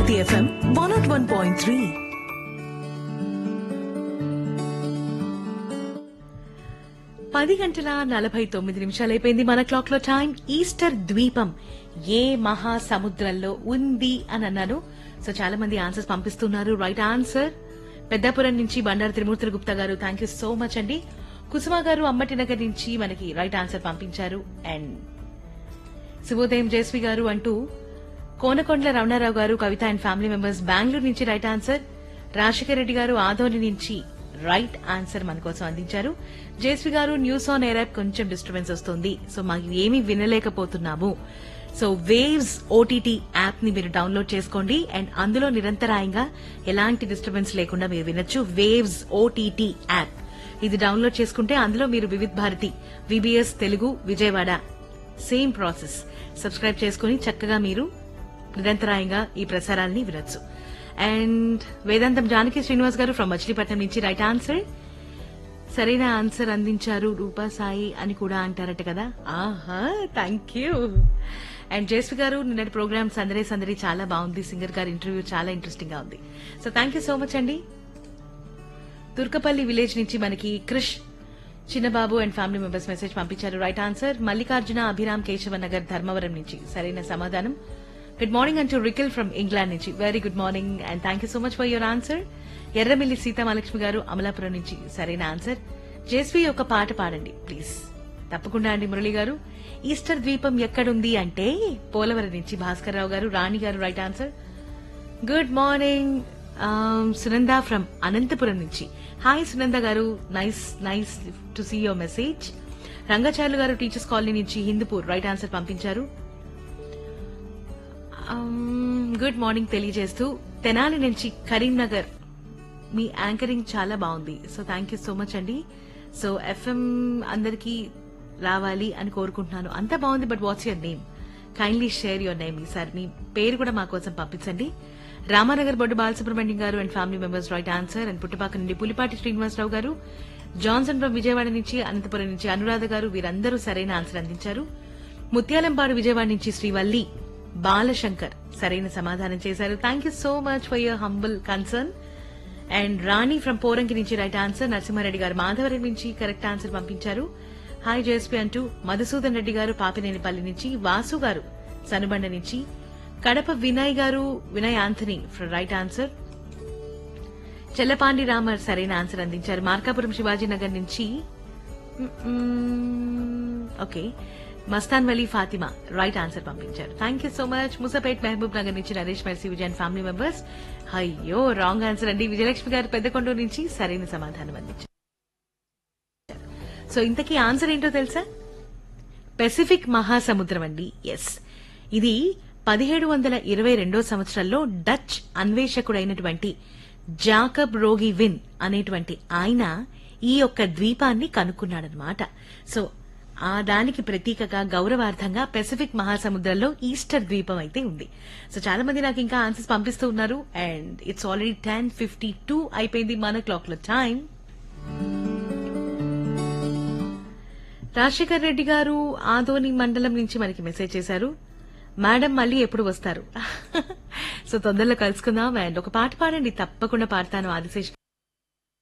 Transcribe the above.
Hit FM 101.3. పది గంటల 49 నిమిషాలైపోయింది మన క్లాక్ లో టైం. ఈస్టర్ ద్వీపం ఏ మహాసముద్రంలో ఉంది అని అన్నాను. సో చాలా మంది ఆన్సర్స్ పంపిస్తున్నారు. రైట్ ఆన్సర్ పెద్దాపురం నుంచి బండారు త్రిమూర్తుల గుప్తా గారు, థ్యాంక్ యూ సో మచ్ అండి. కుసుమ గారు అమ్మటినగర్ నుంచి మనకి రైట్ ఆన్సర్ పంపించారు. అండ్ శుభోదయం జయశ్రీ గారు అంటూ కోనకొండల రమణారావు గారు, కవిత అండ్ ఫ్యామిలీ మెంబర్స్ బెంగళూరు నుంచి రైట్ ఆన్సర్. రాజశేఖర్ రెడ్డి గారు ఆదోని నుంచి రైట్ ఆన్సర్ మన కోసం అందించారు. జయశ్రీ గారు న్యూస్ ఆన్ ఎయిర్ యాప్ కొంచెం డిస్టర్బెన్స్ వస్తుంది, సో మాకు ఏమీ వినలేకపోతున్నాము. సో వేవ్స్ ఓటీటీ యాప్ ని మీరు డౌన్లోడ్ చేసుకోండి అండ్ అందులో నిరంతరాయంగా ఎలాంటి డిస్టర్బెన్స్ లేకుండా మీరు వినొచ్చు. వేవ్స్ ఓటీటీ యాప్ ఇది డౌన్లోడ్ చేసుకుంటే అందులో మీరు Vividh Bharati, VBS Telugu Vijayawada same process subscribe చేసుకుని చక్కగా మీరు నిరంతరాయంగా ఈ ప్రసారాన్ని వినొచ్చు. అండ్ వేదాంతం జానకి శ్రీనివాస్ గారు ఫ్రమ్ మచిలీపట్నం నుంచి రైట్ ఆన్సర్. సరైన ఆన్సర్ అందించారు. రూపా సాయి అని కూడా అంటారట కదా. ఆహా, థ్యాంక్ యూ. అండ్ జయశ్రీ గారు నిన్నటి ప్రోగ్రామ్ సందడి సందడి చాలా బాగుంది, సింగర్ గారి ఇంటర్వ్యూ చాలా ఇంట్రెస్టింగ్ గా ఉంది. So thank you so much అండి. తుర్కపల్లి విలేజ్ నుంచి మనకి క్రిష్ చిన్నబాబు అండ్ ఫ్యామిలీ మెంబర్స్ మెసేజ్ పంపించారు. రైట్ ఆన్సర్ మల్లికార్జున అభిరామ్ కేశవ నగర్ ధర్మవరం నుంచి సరైన సమాధానం. గుడ్ మార్నింగ్ అంటూ రికిల్ ఫ్రమ్ ఇంగ్లాండ్ నుంచి very good morning and thank you so much for your answer. Erramilli Sitamahalakshmi గారు అమలాపురం నుంచి సరైన ఆన్సర్. జేస్వి ఒక పాట పాడండి ప్లీజ్. తప్పకుండా అండి మురళి గారు. ఈస్టర్ ద్వీపం ఎక్కడుంది అంటే పోలవరం నుంచి భాస్కర్ రావు గారు, రాణి గారు right answer. Good morning Sunanda from Anantapuram నుంచి. హాయ్ సునంద గారు, nice nice to see your message. Rangacharlu గారు టీచర్స్ కాలనీ నుంచి హిందూపూర్ రైట్ ఆన్సర్ పంపించారు. గుడ్ మార్నింగ్ తెలియజేస్తూ తెనాలి నుంచి కరీంనగర్ మీ యాంకరింగ్ చాలా బాగుంది. So thank you so much అండి. సో ఎఫ్ఎం అందరికీ రావాలి అని కోరుకుంటున్నాను. అంతా బాగుంది, but what's your name? Kindly share your name. ఈసారి మీ పేరు కూడా మా కోసం పంపించండి. రామానగర్ బొడ్డు బాలసుబ్రహ్మణ్యం గారు and family members right answer. And Puttapaka నుండి పులిపాటి శ్రీనివాసరావు గారు, జాన్సన్ ఫ్రమ్ విజయవాడ నుంచి, అనంతపురం నుంచి అనురాధ గారు, వీరందరూ సరైన ఆన్సర్ అందించారు. ముత్యాలంపాడు విజయవాడ నుంచి శ్రీవల్లి బాలశంకర్ సరైన సమాధానం చేశారు. Thank you so much for your humble concern. And Rani from Poranki నుంచి రైట్ ఆన్సర్. నరసింహారెడ్డి గారు మాధవరం నుంచి కరెక్ట్ ఆన్సర్ పంపించారు. హాయ్ జేఎస్పీ అంటూ మధుసూదన్ రెడ్డి గారు పాపినేనిపల్లి నుంచి, వాసు గారు సనుబండ నుంచి, కడప వినయ్ గారు, Vinay Anthony right answer. Chellapandi Ramar సరైన ఆన్సర్ అందించారు. మార్కాపురం శివాజీనగర్ నుంచి okay Mastan Vali Fatima right answer పంపించారు. Thank you so much. Moosapet Mahabub Nagar నుంచి Naresh mercy Vijayan family members. అయ్యో రాంగ్ ఆన్సర్ అండి. విజయలక్ష్మి గారు పెద్దకొండూరు నుంచి సరైన సమాధానం అందించారు. సో ఇంతకీ ఆన్సర్ ఏంటో తెలుసా? పెసిఫిక్ మహాసముద్రం అండి. ఎస్, ఇది 1722 సంవత్సరంలో డచ్ అన్వేషకుడైనటువంటి జాకబ్ రోగి విన్ అనేటువంటి ఆయన ఈ యొక్క ద్వీపాన్ని కనుక్కున్నాడనమాట. సో ఆ దానికి ప్రతీకగా గౌరవార్థంగా పెసిఫిక్ మహాసముద్రంలో ఈస్టర్ ద్వీపం అయితే ఉంది. సో చాలా మంది నాకు ఇంకా ఆన్సర్స్ పంపిస్తూ ఉన్నారు. అండ్ ఇట్స్ ఆల్రెడీ 10:52 అయిపోయింది మన క్లాక్ లో టైం. రాజశేఖర్ రెడ్డి గారు ఆదోని మండలం నుంచి మనకి మెసేజ్ చేశారు. మేడం మళ్ళీ ఎప్పుడు వస్తారు? సో తొందరలో కలుసుకుందాం. అండ్ ఒక పాట పాడండి. తప్పకుండా పాడతాను. ఆదిశేష్